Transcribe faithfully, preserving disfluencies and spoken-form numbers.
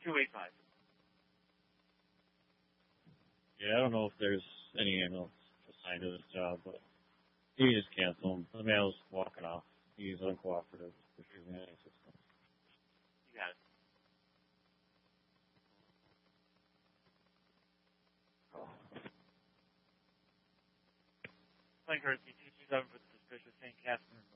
two eight five. Yeah, I don't know if there's any ambulance assigned to this job, but he just canceled him. The man was walking off. He's uncooperative, refusing any assistance. You got it. Plane courtesy two two seven for the suspicious Saint Catherine.